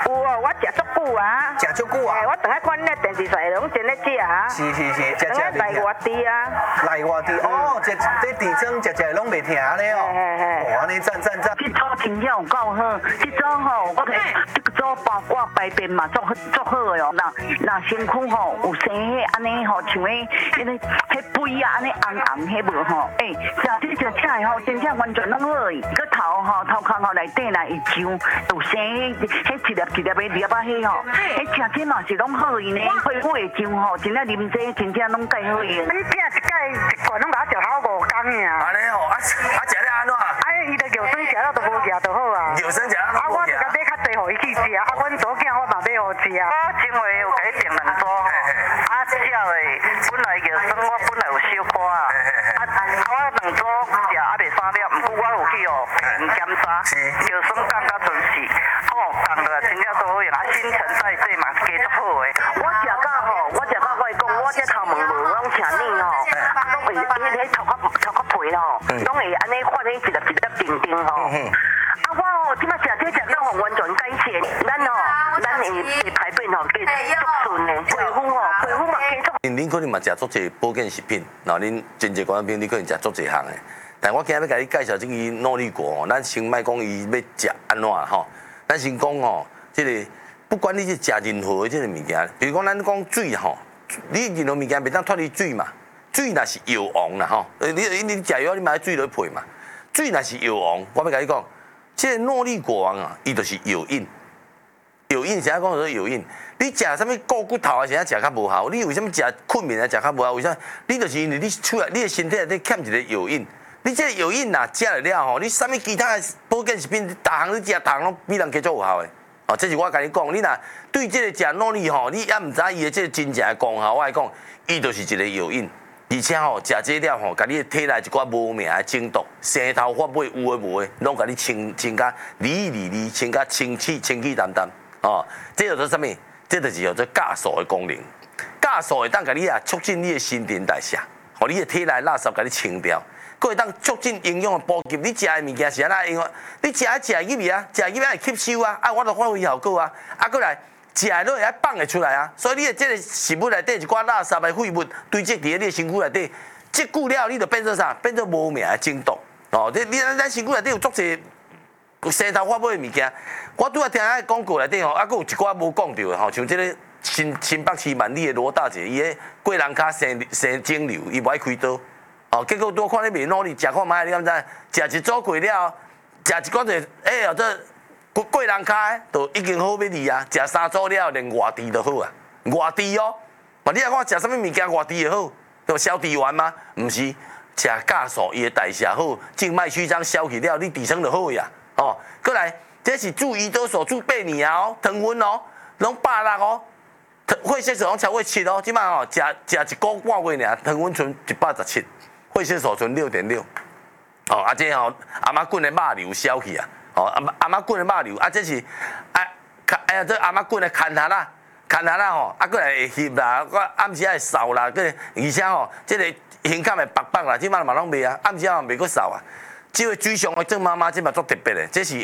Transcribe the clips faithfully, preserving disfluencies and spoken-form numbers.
有哦，我食足久啊。 食足久啊？ 我等下看咧电视上拢真咧食啊。 是是是，食食来外地啊。 来外地哦，这这地庄食食拢袂停咧哦。哦，安尼赞赞赞。 这组真正有够好，这组吼，我睇这个组包括排便嘛，足足好的哦。那那身躯吼有生迄安尼吼，像迄迄个迄肥啊，安尼红红迄无吼，诶，食这食起来吼，真正完全拢好去。个头吼头壳吼内底啦，伊像有生迄迄一粒一粒的粒啊迄吼，迄食起嘛是拢好去呢。皮肤会像吼，真正啉这真正拢介好去。 你饼一盖一罐拢甲我食好五工尔。 安尼哦，啊啊食了安怎？ 啊，伊的药水食了都无食就好啊。 药水食了都无食。 啊，我就甲买较济，互伊去食。啊，阮左囝我嘛买互食。我前回有甲伊订两组吼，啊，少的本来药水我本来有小可啊，啊，我两组食啊袂三粒，毋过我有去哦病检查，药水降到准时，哦，降落来真正都好用，啊，新陈代谢嘛加足好的。 我食到吼，我食到我讲，我这头毛毛拢请你吼，啊，拢会因为迄头壳头壳皮吼，拢会安尼发迄一粒一粒定定吼。啊，我吼即摆食这食了吼，完全改善，咱吼，咱会会排便吼，加足顺的，皮肤吼，皮肤嘛加足。 恁可能嘛食足济保健食品，然后恁真济观众朋友，你可能食足济项的。但我今日要甲你介绍这个诺丽果，咱先莫讲伊要食安怎吼，咱先讲吼，这个不管你是食任何的这个物件，比如讲咱讲水吼，你任何物件袂当脱离水嘛，水若是药王啦吼，你你你食药你买水落配嘛，水若是药王，我要甲你讲，这个诺丽果王啊，伊就是药引。药引啥讲做药引？你食啥物固骨头啊？啥食较无效？你为什么食困眠啊？食较无效？为啥？你就是因为你出来，你的身体内底欠一个药引。你这个药引呐，食了了吼，你啥物其他的保健食品，逐项你食，逐项拢比人加足有效的。哦，这是我甲你讲，你若对这个食诺丽吼，你也毋知伊的这个真正的功效，我来讲，伊就是一个药引。而且吼，食这了吼，甲你的体内一寡无名的症毒、生头发尾有诶无诶，拢甲你清清甲理理理，清甲清气清气淡淡。哦，这叫做什么？这就是叫做酵素的功能。酵素会当甲你啊促进你的新陈代谢，互你的体内垃圾甲你清掉，佫会当促进营养的补给。你食的物件是安怎样？你食啊食入去啊，食入去会吸收啊，啊我著发挥效果啊，啊佫来食的落会爱放会出来啊。所以你的这个食物内底一寡垃圾的废物堆积伫你的身躯内底，积久了你就变做啥？变做无名的症毒。哦，你你咱身躯内底有足侪。生头发尾的物件，我拄仔听迄广告内底吼，啊，佫有一寡无讲到的吼，像即个新新北市万里的罗大姐，伊个过人骹生生肿瘤，伊无爱开刀，哦，结果拄看你袂努力，食看卖，你敢知？食一组过了，食一寡就哎哦，这过过人骹就已经好要离啊，食三组了，连外地都好啊，外地哦，嘛你来看食啥物物件外地就好，就消地丸吗？毋是，食酵素，伊的代谢好，静脉曲张消去了，你底层就好呀。哦，过来，这是注胰岛素注八年啊哦，糖分哦，拢百六哦，血色素拢超过七哦，即摆哦，食食一个半月尔，糖分剩一百十七，血色素剩六点六，哦，啊这吼阿妈滚的肉瘤消去啊，哦阿阿妈滚的肉瘤，啊这是啊，哎呀这阿妈滚的牵下啦，牵下啦吼，啊过来会翕啦，我暗时会瘦啦，个而且吼，这个胸坎会白白啦，即摆嘛拢袂啊，暗时吼袂阁瘦啊。这个水上的郑妈妈，这嘛足特别的，这是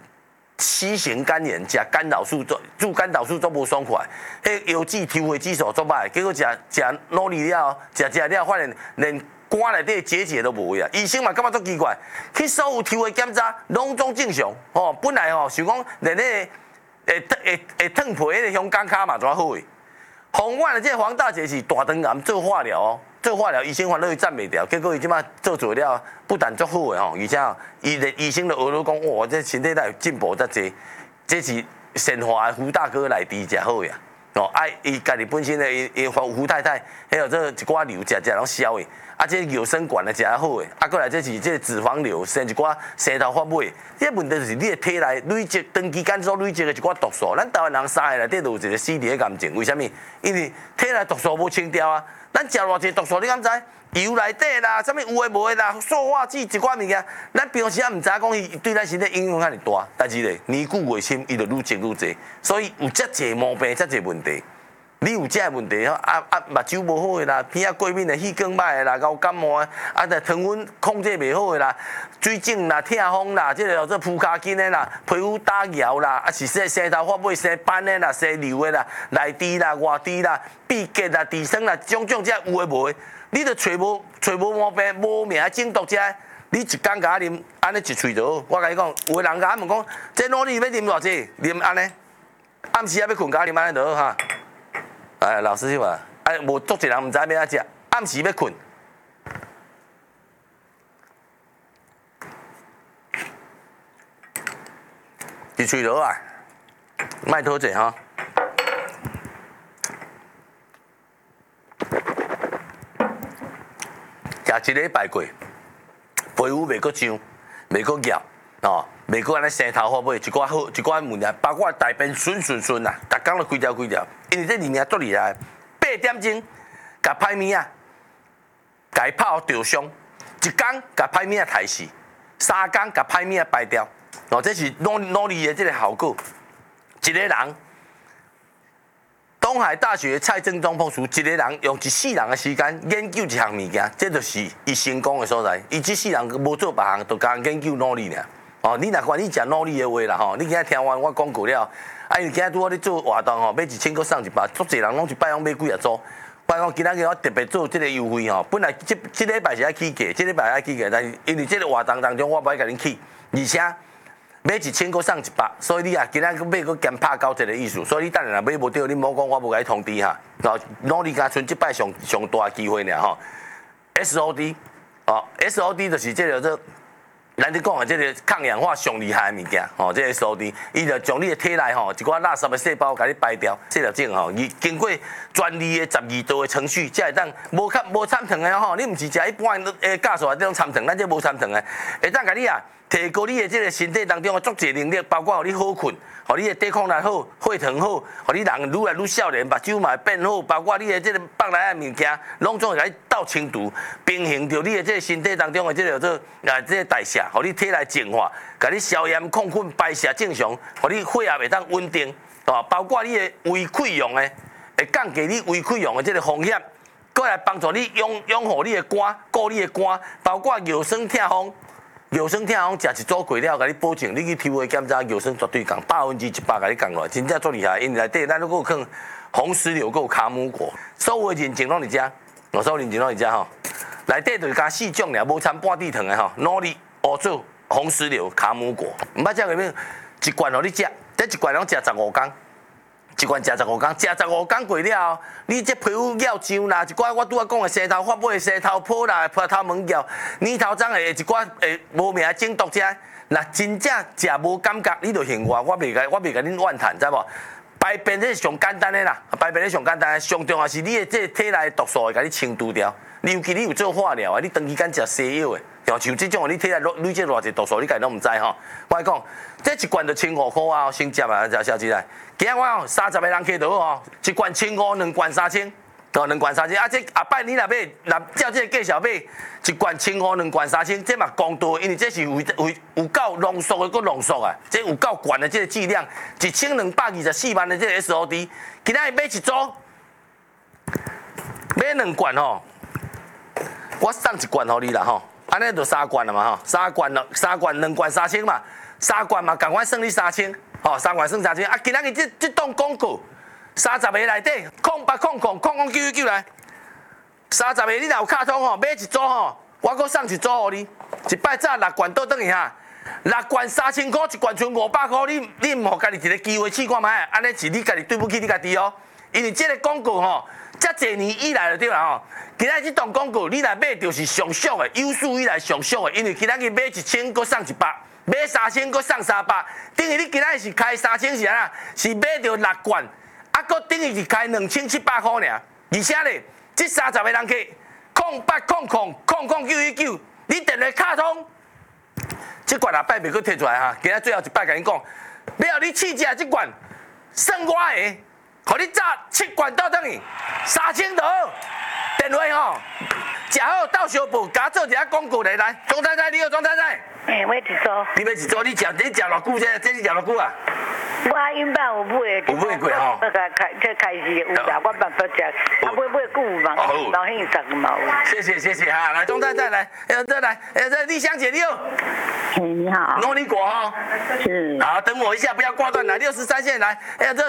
C 型肝炎，食干扰素做做干扰素做无爽快，迄腰子、抽血指数做歹，结果食食努力了，食食了，发现连肝内底结节都无啊！医生嘛感觉足奇怪，去所有抽血检查拢总正常，哦，本来吼想讲连迄个会会会烫皮迄个香港脚嘛怎好诶？红湾的这黄大姐是大肠癌做化疗哦。做化疗，医生烦恼伊站袂掉，结果伊即摆做做了，不但足好诶吼，而且吼，伊的医生就学了讲，哇，这身体内有进步遮济，这是神华的胡大哥来治才好呀。哦，啊，伊家己本身的伊伊胡胡太太，还有这一寡瘤食食拢消诶，啊，这药生管的食较好诶，啊，过来这是这脂肪瘤生一寡生头发尾，这问题就是你的体内累积长期间所累积的一寡毒素，咱台湾人三个内底都有一个 C D 的癌症，为虾米？因为体内毒素无清掉啊。咱食偌济毒素，你敢知？油内底啦，啥物有诶无诶啦，塑化剂一寡物件，咱平时也毋知讲伊对咱身体影响遐尼大。但是咧，年久月深，伊就愈积愈济，所以有遮济毛病、遮济问题。 你有这问题吼，啊啊，目睭无好的啦，鼻仔过敏的，气管歹的啦，高感冒啊，啊，就糖分控制袂好的啦，水肿啦、痛风啦，即个叫做扑骹筋的啦，皮肤打摇啦，啊是说舌头发尾生斑的啦、生瘤的啦、内痔啦、外痔啦、闭结啦、痔疮啦，种种这有诶无诶，你著找无找无毛病、无名中毒者，你一工甲我啉，安尼一喙就好。我甲你讲，有诶人甲我问讲，这努力要啉偌济？啉安尼，暗时啊要困，甲我啉安尼就好哈。哎，老师傅啊，哎，无足一人毋知要安怎食，暗时要困，一喙落啊，莫讨济哈。食一礼拜过，皮肤袂阁痒，袂阁痒，哦，袂阁安尼生头发尾，一寡好，一寡问题，包括大便顺顺顺啦，逐工都规条规条。因为这里面足厉害，八点钟甲歹物仔，甲伊泡着伤，一工甲歹物仔杀死，三工甲歹物仔排掉。哦，这是努努力的这个效果。一个人，东海大学蔡正中博士，一个人用一世人的时间研究一项物件，这就是伊成功的所在。伊一世人无做别项，就讲研究努力尔。哦，你若愿意食努力的话啦吼，你今仔听完我讲过了。啊！因今仔拄好咧做活动吼，买一千个送一百，足侪人拢一摆拢买几啊组。我讲今仔日我特别做即个优惠吼，本来即即礼拜是爱起价，即礼拜爱起价，但是因为即个活动当中我袂甲恁起，而且买一千个送一百，所以你啊今仔个买个兼拍九折的意思，所以你等下若买无到，你莫讲我无甲你通知哈。然后努力甲剩即摆上上大机会尔吼 ，S O D 哦 ，S O D 就是即个做。咱咧讲的这个抗氧化上厉害的物件，吼，这个 S O D， 伊就将你的体内吼一寡垃圾的细胞，甲你排掉。细胞症吼，伊经过专利的十二道的程序，才会当无较无参糖的吼，你毋是食一般诶酵素啊，这种参糖，咱这无参糖的，会当甲你啊提高你的这个身体当中的足侪能力，包括互你好困，互你的抵抗力好，血糖好，互你人愈来愈少年，目睭嘛会变好，包括你的这个腹内的物件，拢总会甲你斗清除，平衡着你的这个身体当中的这个做啊这个代谢，互你体内净化，甲你消炎抗菌排泄正常，互你血压会当稳定，哦，包括你的胃溃疡的，会降低你胃溃疡的这个风险，过来帮助你养养护你的肝，顾你的肝，包括腰酸痛风。腰酸痛风食一组过了，甲你保证，你去体位检查，腰酸绝对降，百分之一百甲你降落来，真正足厉害。因为内底咱都有放红石榴，有卡姆果，所有的认证拢伫遮，所有认证拢伫遮吼。内底就是加四种尔，无掺半滴糖的吼，努力乌醋、红石榴、卡姆果。毋捌食过咩？一罐互你食，这一罐拢食十五天。一罐食十五天，食十五天过了后，你这皮肤咬痒啦，一寡我拄仔讲的舌头发尾、舌头泡啦、葡萄门咬、黏头脏的一寡诶无名中毒者，若真正食无感觉，你就嫌我，我袂甲我袂甲恁怨叹，知无？排便这是上简单的啦，排便咧上简单的，上重要是你的这体内毒素会甲你清除掉。尤其你有做化疗的，你长期间食西药的，像像这种你体内累积偌济毒素，你家己拢毋知吼。我讲，这一罐就千五块啊，先接啊，小小姐来。今仔我讲三十个人客就好哦，一罐千五，两罐三千，哦，两罐三千。啊，这下摆你若买，若照这个价钱买，一罐千五，两罐三千，这嘛公道，因为这是有有有够浓缩的，搁浓缩啊，这有够悬的这个剂量，一千两百二十四万的这个 S O D， 今仔买一组，买两罐吼。我送一罐互你啦吼，安尼就三罐了嘛吼，三罐了，三罐两罐三千嘛，三罐嘛，共款算你三千，吼，三罐算三千。啊，今仔日这这档广告，三十个内底，空八空空空空九九九来，三十个你若有卡通吼，买一组吼，我搁送一组互你，一摆早六罐倒转去哈，六罐三千块，一罐剩五百块，你你唔互家己一个机会试看卖，安尼是你家己对不起你家己哦，因为这个广告吼。遮侪年以来就对啦吼，今仔这档广告你来买就是上俗的，有史以来上俗的，因为今仔日买一千，搁送一百，买三千，搁送三百，等于你今仔是开三千是安啦，是买着六罐，啊，搁等于是开两千七百块尔，而且咧，这三十个人客，空八空空空空九一九，你电话卡通，这罐下摆袂搁摕出来哈，今仔最后一摆甲你讲，要你试食这罐，算我的。互你炸七罐倒转去，三千就好。电话吼，食好到小布，甲做一下广告来来。庄太太，你好，庄太太。 哎，我一组。 你要一组，你食你食偌久这？这你食偌久啊？ 我因爸有买， 有买过吼。 我开开这开始有啦，我办法食，啊买买久嘛，老兄十嘛有。 谢谢谢谢哈，来钟太太来，哎再来，哎这丽香姐你好。 嘿，你好。 农历果哈。 是。 好，等我一下，不要挂断来，六十三线来，哎呀这